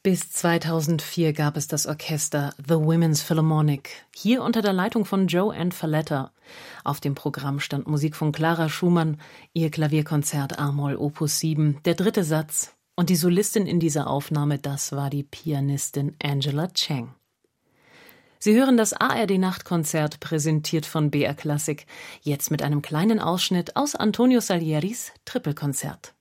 Bis 2004 gab es das Orchester The Women's Philharmonic, hier unter der Leitung von Joanne Falletta. Auf dem Programm stand Musik von Clara Schumann, ihr Klavierkonzert a-Moll Opus 7, der 3. Satz. Und die Solistin in dieser Aufnahme, das war die Pianistin Angela Chang. Sie hören das ARD-Nachtkonzert, präsentiert von BR Klassik, jetzt mit einem kleinen Ausschnitt aus Antonio Salieris Trippelkonzert.